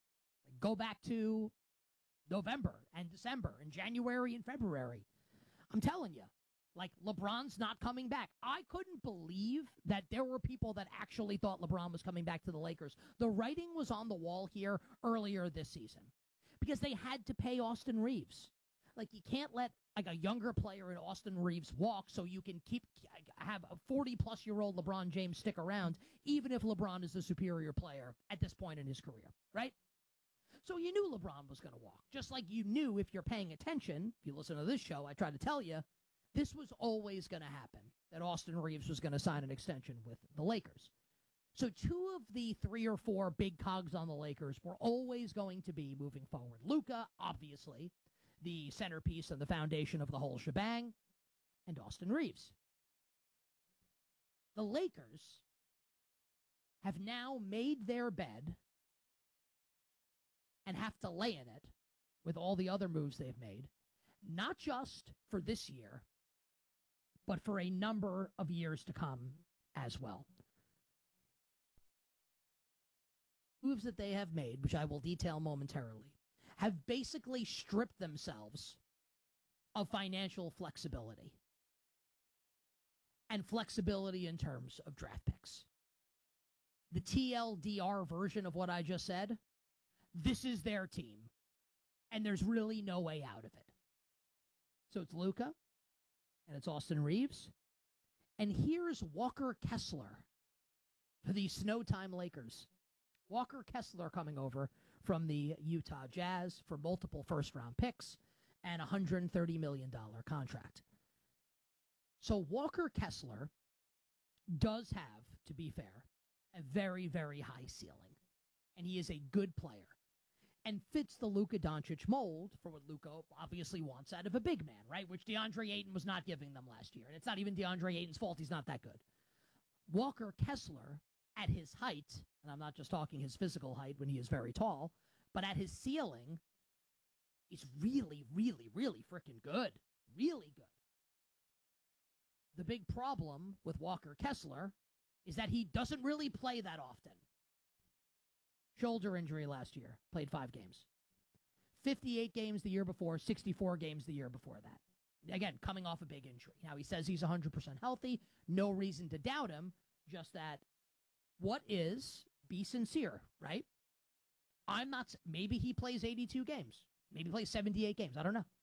go back to November and December and January and February. I'm telling you, like, LeBron's not coming back. I couldn't believe that there were people that actually thought LeBron was coming back to the Lakers. The writing was on the wall here earlier this season because they had to pay Austin Reeves. Like, you can't let, like, a younger player in Austin Reeves walk so you can keep have a forty-plus-year-old LeBron James stick around, even if LeBron is the superior player at this point in his career, right? So you knew LeBron was going to walk, just like you knew, if you're paying attention, if you listen to this show, I try to tell you, this was always going to happen, that Austin Reeves was going to sign an extension with the Lakers. So two of the three or four big cogs on the Lakers were always going to be moving forward. Luka, obviously, the centerpiece and the foundation of the whole shebang, and Austin Reeves. The Lakers have now made their bed and have to lay in it with all the other moves they've made, not just for this year, but for a number of years to come as well. Moves that they have made, which I will detail momentarily, have basically stripped themselves of financial flexibility and flexibility in terms of draft picks. The T L D R version of what I just said, this is their team, and there's really no way out of it. So it's Luka, and it's Austin Reeves, and here's Walker Kessler for the Snowtime Lakers. Walker Kessler coming over from the Utah Jazz for multiple first-round picks and a one hundred thirty million dollars contract. So Walker Kessler does have, to be fair, a very, very high ceiling, and he is a good player and fits the Luka Doncic mold for what Luka obviously wants out of a big man, right? Which DeAndre Ayton was not giving them last year. And it's not even DeAndre Ayton's fault. He's not that good. Walker Kessler, at his height, and I'm not just talking his physical height when he is very tall, but at his ceiling, he's really, really, really freaking good. Really good. The big problem with Walker Kessler is that he doesn't really play that often. Shoulder injury last year. Played five games. fifty-eight games the year before, sixty-four games the year before that. Again, coming off a big injury. Now, he says he's one hundred percent healthy. No reason to doubt him. Just that, what is, be sincere, right? I'm not, maybe he plays eighty-two games. Maybe he plays seventy-eight games. I don't know.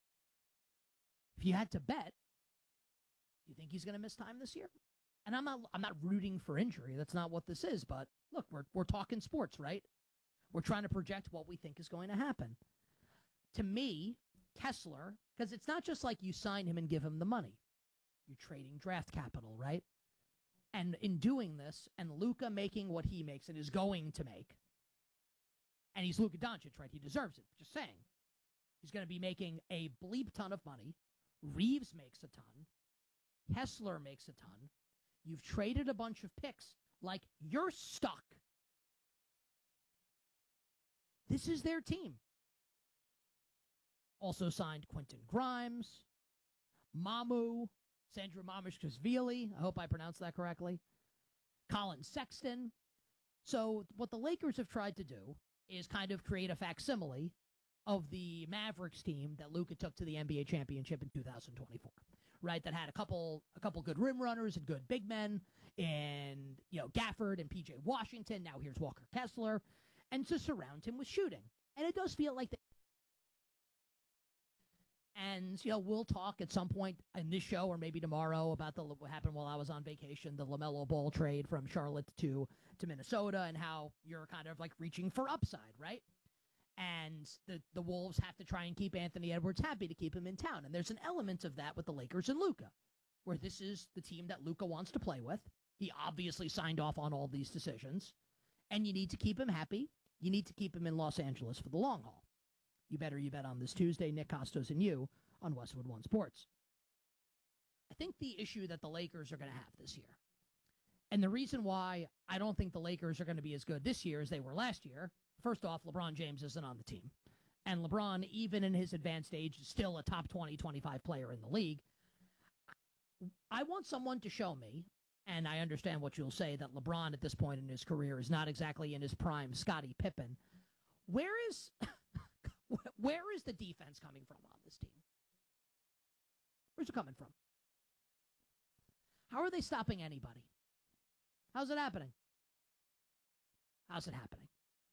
If you had to bet, you think he's going to miss time this year? And I'm not I'm not rooting for injury. That's not what this is. But look, we're we're talking sports, right? We're trying to project what we think is going to happen. To me, Kessler, because it's not just like you sign him and give him the money. You're trading draft capital, right? And in doing this, and Luka making what he makes and is going to make, and he's Luka Doncic, right? He deserves it. Just saying. He's going to be making a bleep ton of money. Reeves makes a ton. Kessler makes a ton. You've traded a bunch of picks. Like, you're stuck. This is their team. Also signed Quentin Grimes, Mamu, Sandra Mamishkashvili. I hope I pronounced that correctly. Colin Sexton. So what the Lakers have tried to do is kind of create a facsimile of the Mavericks team that Luka took to the N B A championship in two thousand twenty-four, right? That had a couple a couple good rim runners and good big men, and you know Gafford and P J Washington. Now here's Walker Kessler, and to surround him with shooting. And it does feel like the And, you know, we'll talk at some point in this show or maybe tomorrow about the what happened while I was on vacation, the LaMelo Ball trade from Charlotte to, to Minnesota, and how you're kind of like reaching for upside, right? And the, the Wolves have to try and keep Anthony Edwards happy to keep him in town. And there's an element of that with the Lakers and Luka, where this is the team that Luka wants to play with. He obviously signed off on all these decisions. And you need to keep him happy. You need to keep him in Los Angeles for the long haul. You better you bet on this Tuesday, Nick Costos and you on Westwood One Sports. I think the issue that the Lakers are going to have this year, and the reason why I don't think the Lakers are going to be as good this year as they were last year, first off, LeBron James isn't on the team. And LeBron, even in his advanced age, is still a top twenty, twenty-five player in the league. I want someone to show me, and I understand what you'll say, that LeBron at this point in his career is not exactly in his prime Scottie Pippen. Where is... Where is the defense coming from on this team? Where's it coming from? How are they stopping anybody? How's it happening? How's it happening?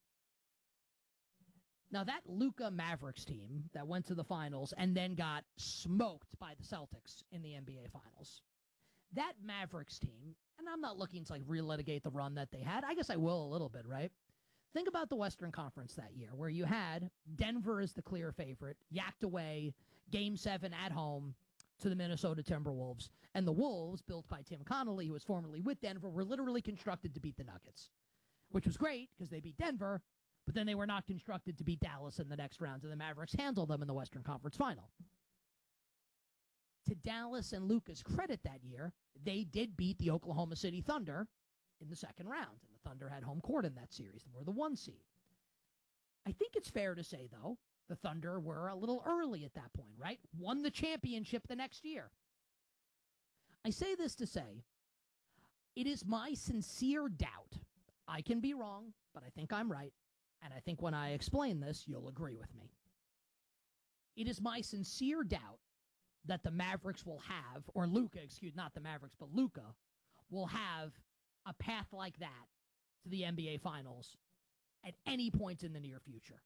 Now, that Luka Mavericks team that went to the finals and then got smoked by the Celtics in the N B A Finals, that Mavericks team, and I'm not looking to like relitigate the run that they had. I guess I will a little bit, right? Think about the Western Conference that year, where you had Denver as the clear favorite, yacked away, Game seven at home to the Minnesota Timberwolves. And the Wolves, built by Tim Connolly, who was formerly with Denver, were literally constructed to beat the Nuggets, which was great because they beat Denver, but then they were not constructed to beat Dallas in the next round, and the Mavericks handled them in the Western Conference Final. To Dallas and Luka's credit that year, they did beat the Oklahoma City Thunder in the second round, and the Thunder had home court in that series. They were the one seed. I think it's fair to say, though, the Thunder were a little early at that point, right? Won the championship the next year. I say this to say, it is my sincere doubt. I can be wrong, but I think I'm right, and I think when I explain this, you'll agree with me. It is my sincere doubt that the Mavericks will have, or Luka, excuse not the Mavericks, but Luka will have a path like that to the N B A Finals at any point in the near future.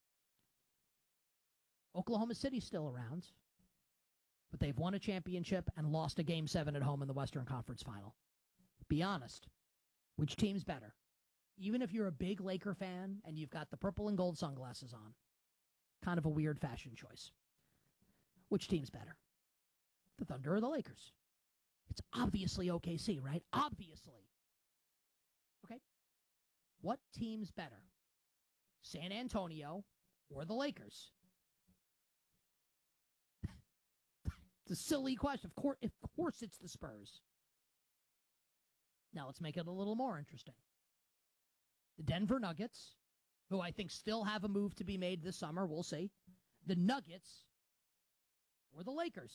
Oklahoma City's still around, but they've won a championship and lost a Game seven at home in the Western Conference Final. Be honest, which team's better? Even if you're a big Laker fan and you've got the purple and gold sunglasses on, kind of a weird fashion choice. Which team's better? The Thunder or the Lakers? It's obviously O K C, right? Obviously. Okay. What team's better? San Antonio or the Lakers? It's a silly question. Of course, of course it's the Spurs. Now let's make it a little more interesting. The Denver Nuggets, who I think still have a move to be made this summer, we'll see. The Nuggets or the Lakers?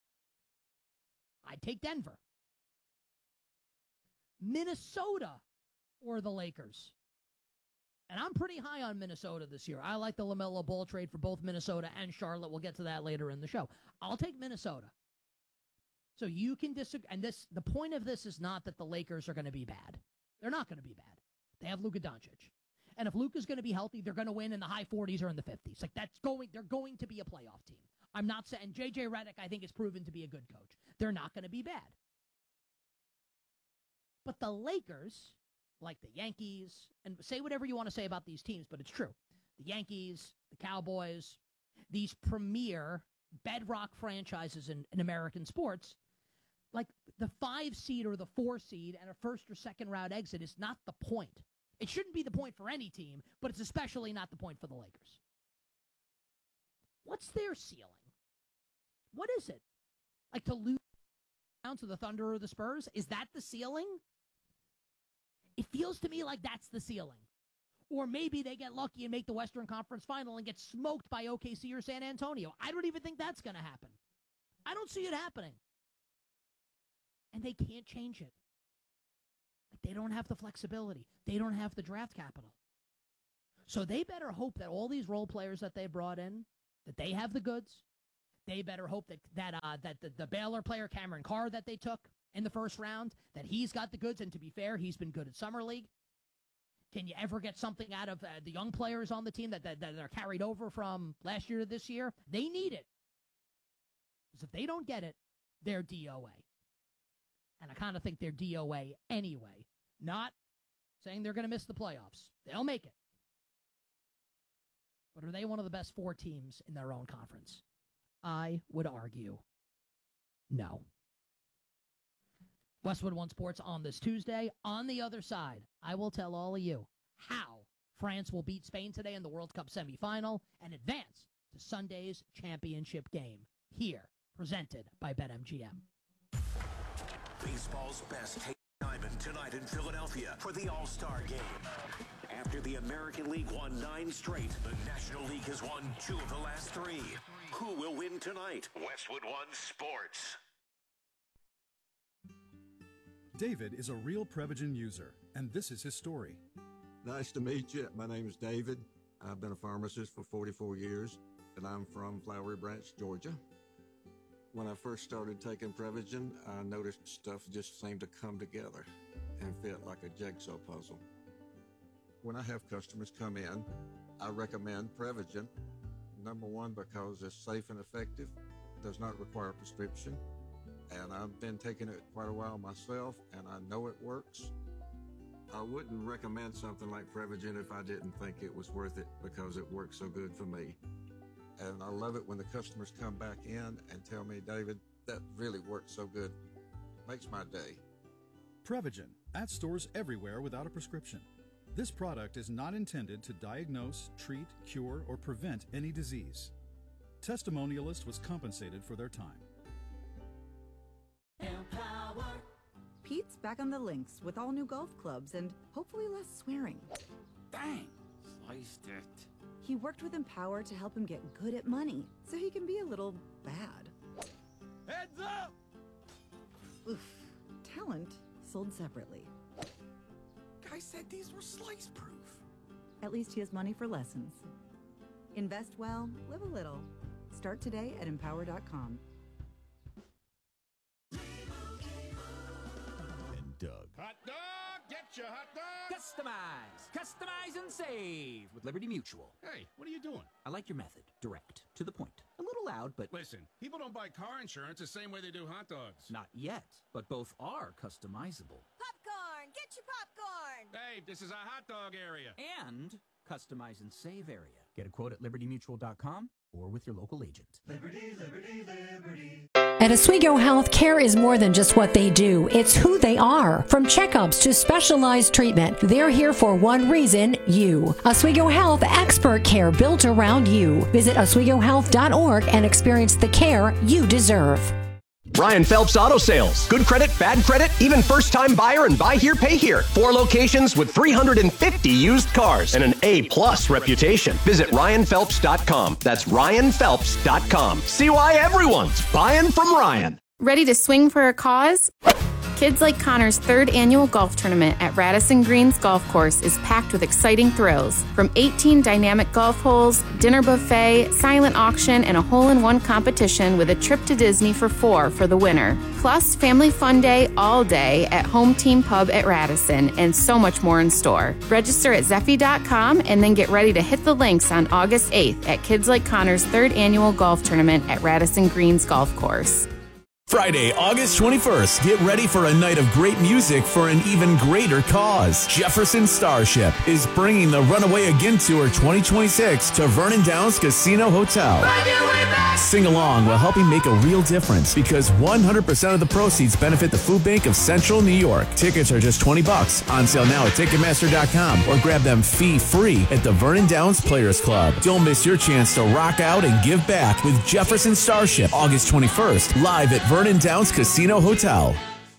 I'd take Denver. Minnesota or the Lakers? And I'm pretty high on Minnesota this year. I like the LaMelo Ball trade for both Minnesota and Charlotte. We'll get to that later in the show. I'll take Minnesota. So you can disagree. And this, the point of this is not that the Lakers are going to be bad. They're not going to be bad. They have Luka Doncic. And if Luka's going to be healthy, they're going to win in the high forties or in the fifties. Like that's going, they're going to be a playoff team. I'm not saying J J Redick, I think, is proven to be a good coach. They're not going to be bad. But the Lakers, like the Yankees, and say whatever you want to say about these teams, but it's true. The Yankees, the Cowboys, these premier bedrock franchises in, in American sports, like the five seed or the four seed and a first or second round exit is not the point. It shouldn't be the point for any team, but it's especially not the point for the Lakers. What's their ceiling? What is it? Like to lose down to the Thunder or the Spurs? Is that the ceiling? It feels to me like that's the ceiling. Or maybe they get lucky and make the Western Conference Final and get smoked by O K C or San Antonio. I don't even think that's going to happen. I don't see it happening. And they can't change it. They don't have the flexibility. They don't have the draft capital. So they better hope that all these role players that they brought in, that they have the goods. They better hope that that uh, that the, the Baylor player Cameron Carr that they took in the first round, that he's got the goods. And to be fair, he's been good at Summer League. Can you ever get something out of uh, the young players on the team that, that, that are carried over from last year to this year? They need it. Because if they don't get it, they're D O A. And I kind of think they're D O A anyway. Not saying they're going to miss the playoffs. They'll make it. But are they one of the best four teams in their own conference? I would argue no. Westwood One Sports on this Tuesday. On the other side, I will tell all of you how France will beat Spain today in the World Cup semifinal and advance to Sunday's championship game. Here, presented by BetMGM. Baseball's best diamond tonight in Philadelphia for the All-Star Game. After the American League won nine straight, the National League has won two of the last three. Who will win tonight? Westwood One Sports. David is a real Prevagen user, and this is his story. Nice to meet you. My name is David. I've been a pharmacist for forty-four years, and I'm from Flowery Branch, Georgia. When I first started taking Prevagen, I noticed stuff just seemed to come together and fit like a jigsaw puzzle. When I have customers come in, I recommend Prevagen. Number one, because it's safe and effective, does not require a prescription, and I've been taking it quite a while myself, and I know it works. I wouldn't recommend something like Prevagen if I didn't think it was worth it, because it works so good for me. And I love it when the customers come back in and tell me, David, that really works so good. Makes my day. Prevagen, at stores everywhere without a prescription. This product is not intended to diagnose, treat, cure, or prevent any disease. Testimonialist was compensated for their time. Pete's back on the links with all new golf clubs and hopefully less swearing. Bang! Sliced it. He worked with Empower to help him get good at money, so he can be a little bad. Heads up! Oof. Talent sold separately. Guy said these were slice proof. At least he has money for lessons. Invest well, live a little. Start today at empower dot com. And Doug. Hot dog! Get your hot dog! Customize! Customize and save with Liberty Mutual. Hey, what are you doing? I like your method. Direct. To the point. A little loud, but... Listen, people don't buy car insurance the same way they do hot dogs. Not yet, but both are customizable. Popcorn! Get your popcorn! Hey, this is a hot dog area. And customize and save area. Get a quote at liberty mutual dot com or with your local agent. Liberty, liberty, liberty. At Oswego Health, care is more than just what they do. It's who they are. From checkups to specialized treatment, they're here for one reason, you. Oswego Health, expert care built around you. Visit oswego health dot org and experience the care you deserve. Ryan Phelps Auto Sales. Good credit, bad credit, even first-time buyer and buy here, pay here. Four locations with three hundred fifty used cars and an A-plus reputation. Visit ryan phelps dot com. That's ryan phelps dot com. See why everyone's buying from Ryan. Ready to swing for a cause? Kids Like Connor's third annual golf tournament at Radisson Greens Golf Course is packed with exciting thrills. From eighteen dynamic golf holes, dinner buffet, silent auction, and a hole-in-one competition with a trip to Disney for four for the winner. Plus, family fun day all day at Home Team Pub at Radisson, and so much more in store. Register at zeffy dot com and then get ready to hit the links on August eighth at Kids Like Connor's third annual golf tournament at Radisson Greens Golf Course. Friday, August twenty-first, get ready for a night of great music for an even greater cause. Jefferson Starship is bringing the Runaway Again Tour twenty twenty-six to Vernon Downs Casino Hotel. Sing along while helping make a real difference because one hundred percent of the proceeds benefit the Food Bank of Central New York. Tickets are just twenty bucks. On sale now at ticketmaster dot com or grab them fee-free at the Vernon Downs Players Club. Don't miss your chance to rock out and give back with Jefferson Starship, August twenty-first, live at Vernon Downs Casino Hotel.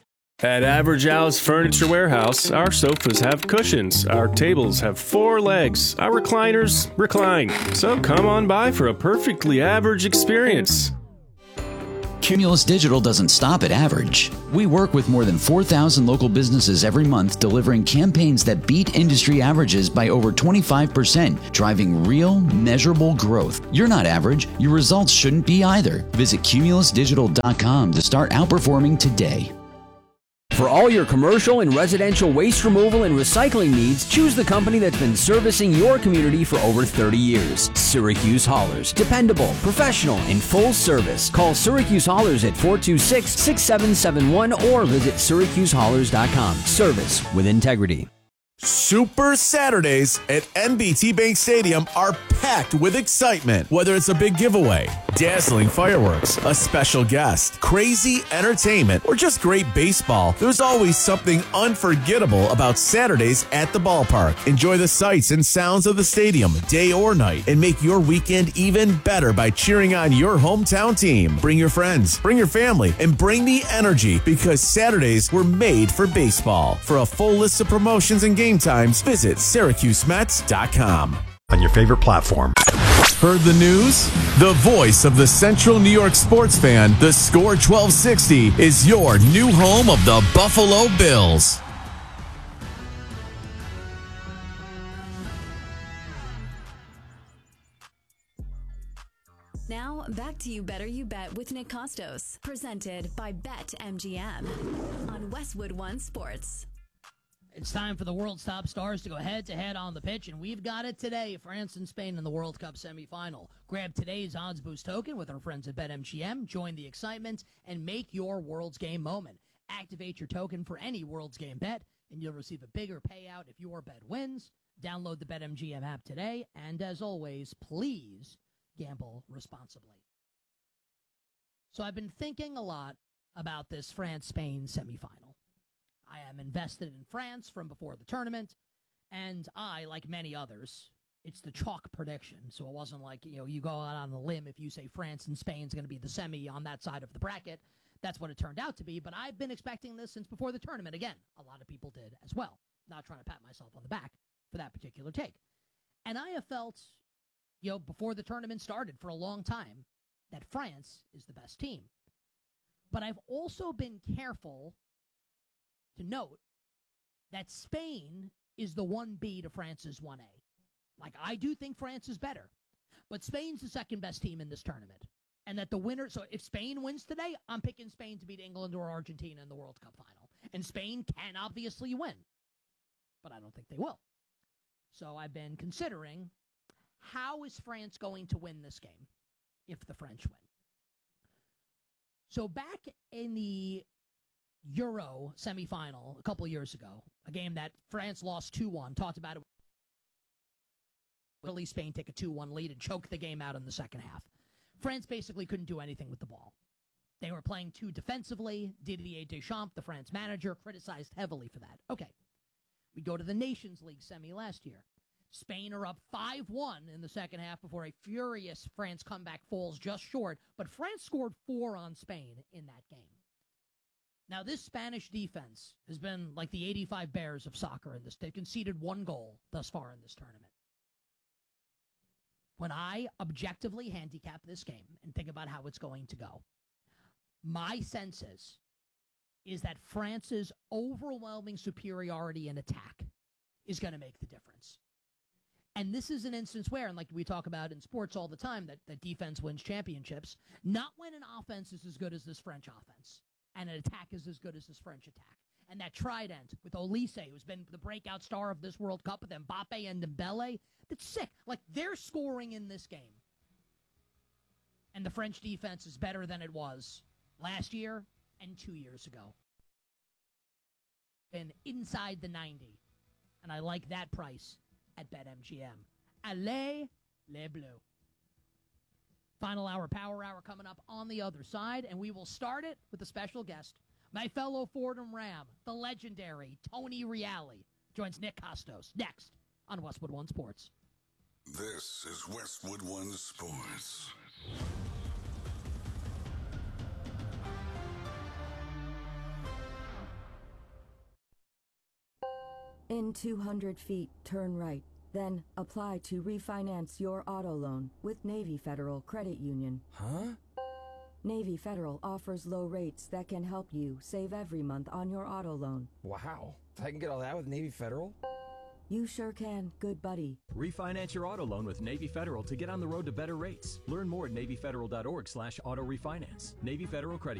At Average Al's Furniture Warehouse, our sofas have cushions, our tables have four legs, our recliners recline. So come on by for a perfectly average experience. Cumulus Digital doesn't stop at average. We work with more than four thousand local businesses every month, delivering campaigns that beat industry averages by over twenty-five percent, driving real, measurable growth. You're not average. Your results shouldn't be either. Visit cumulus digital dot com to start outperforming today. For all your commercial and residential waste removal and recycling needs, choose the company that's been servicing your community for over thirty years. Syracuse Haulers. Dependable, professional, and full service. Call Syracuse Haulers at four two six, six seven seven one or visit syracuse haulers dot com. Service with integrity. Super Saturdays at N B T Bank Stadium are packed with excitement. Whether it's a big giveaway, dazzling fireworks, a special guest, crazy entertainment, or just great baseball, there's always something unforgettable about Saturdays at the ballpark. Enjoy the sights and sounds of the stadium, day or night, and make your weekend even better by cheering on your hometown team. Bring your friends, bring your family, and bring the energy, because Saturdays were made for baseball. For a full list of promotions and game times, visit syracuse mets dot com. On your favorite platform. Heard the news? The voice of the Central New York sports fan, the Score twelve sixty, is your new home of the Buffalo Bills. Now, back to You Better You Bet with Nick Costos, presented by BetMGM on Westwood One Sports. It's time for the World's Top Stars to go head-to-head on the pitch, and we've got it today. France and Spain in the World Cup semifinal. Grab today's Odds Boost token with our friends at BetMGM. Join the excitement and make your World's Game moment. Activate your token for any World's Game bet, and you'll receive a bigger payout if your bet wins. Download the BetMGM app today, and as always, please gamble responsibly. So I've been thinking a lot about this France-Spain semifinal. I am invested in France from before the tournament, and I, like many others, it's the chalk prediction. So it wasn't like, you know, you go out on a limb if you say France and Spain's going to be the semi on that side of the bracket. That's what it turned out to be, but I've been expecting this since before the tournament. Again, a lot of people did as well. Not trying to pat myself on the back for that particular take. And I have felt, you know, before the tournament started for a long time, that France is the best team. But I've also been careful to note that Spain is the one B to France's one A. Like, I do think France is better, but Spain's the second best team in this tournament. And that the winner, so if Spain wins today, I'm picking Spain to beat England or Argentina in the World Cup final. And Spain can obviously win, but I don't think they will. So I've been considering, how is France going to win this game if the French win? So back in the Euro semifinal a couple years ago, a game that France lost two one, talked about it. Italy, Spain take a two one lead and choke the game out in the second half. France basically couldn't do anything with the ball. They were playing too defensively. Didier Deschamps, the France manager, criticized heavily for that. Okay. We go to the Nations League semi last year. Spain are up five one in the second half before a furious France comeback falls just short, but France scored four on Spain in that game. Now, this Spanish defense has been like the eighty-five Bears of soccer in this. They've conceded one goal thus far in this tournament. When I objectively handicap this game and think about how it's going to go, my sense is, is that France's overwhelming superiority in attack is going to make the difference. And this is an instance where, and like we talk about in sports all the time, that, that defense wins championships, not when an offense is as good as this French offense. And an attack is as good as this French attack. And that trident with Olise, who's been the breakout star of this World Cup, with Mbappe and Dembele, that's sick. Like, they're scoring in this game. And the French defense is better than it was last year and two years ago. And inside the ninety. And I like that price at BetMGM. Allez les Bleus. Final hour, power hour coming up on the other side, and we will start it with a special guest. My fellow Fordham Ram, the legendary Tony Reale, joins Nick Costos next on Westwood One Sports. This is Westwood One Sports. In two hundred feet, turn right. Then apply to refinance your auto loan with Navy Federal Credit Union. Huh? Navy Federal offers low rates that can help you save every month on your auto loan. Wow. I can get all that with Navy Federal? You sure can, good buddy. Refinance your auto loan with Navy Federal to get on the road to better rates. Learn more at NavyFederal.org slash auto refinance. Navy Federal Credit